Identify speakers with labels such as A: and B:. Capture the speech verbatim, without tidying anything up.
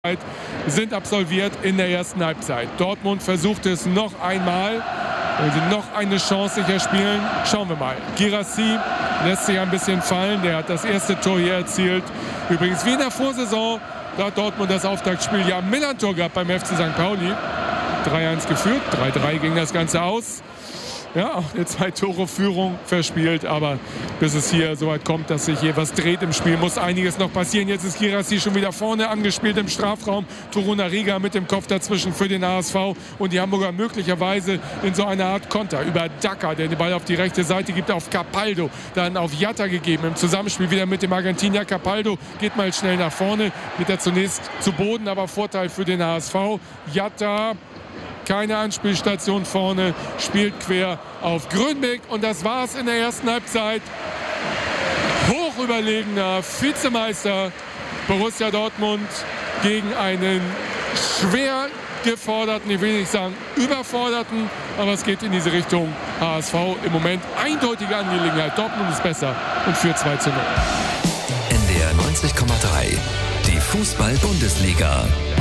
A: sind absolviert in der ersten Halbzeit. Dortmund versucht es noch einmal, wenn sie noch eine Chance sicher spielen. Schauen wir mal. Guirassy lässt sich ein bisschen fallen. Der hat das erste Tor hier erzielt. Übrigens wie in der Vorsaison, da hat Dortmund das Auftaktspiel ja am Millantor gehabt beim F C Sankt Pauli. drei eins geführt, drei drei ging das Ganze aus. Ja, auch eine Zwei-Tore-Führung verspielt, aber bis es hier so weit kommt, dass sich hier was dreht im Spiel, muss einiges noch passieren. Jetzt ist Guirassy schon wieder vorne angespielt im Strafraum. Torunariga mit dem Kopf dazwischen für den H S V und die Hamburger möglicherweise in so einer Art Konter über Dacker, der den Ball auf die rechte Seite gibt, auf Capaldo, dann auf Jatta gegeben, im Zusammenspiel wieder mit dem Argentinier. Capaldo geht mal schnell nach vorne, geht er zunächst zu Boden, aber Vorteil für den H S V. Jatta, keine Anspielstation vorne, spielt quer auf Grönbeck und das war's in der ersten Halbzeit. Hochüberlegener Vizemeister Borussia Dortmund gegen einen schwer geforderten, ich will nicht sagen überforderten, aber es geht in diese Richtung. H S V im Moment eindeutige Angelegenheit. Dortmund ist besser und führt zwei zu null.
B: N D R neunzig Komma drei, die Fußball-Bundesliga.